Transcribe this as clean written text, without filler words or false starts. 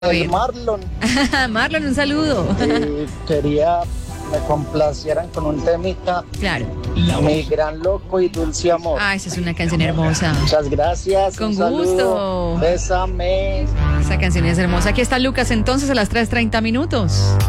A ver. Marlon. Marlon, un saludo. Quería me complacieran con un temita. Claro. Mi gran loco y dulce amor. Ah, esa es una canción hermosa. Muchas gracias. Con un saludo. gusto. Bésame. Esa canción es hermosa. Aquí está Lucas entonces a las 3:30.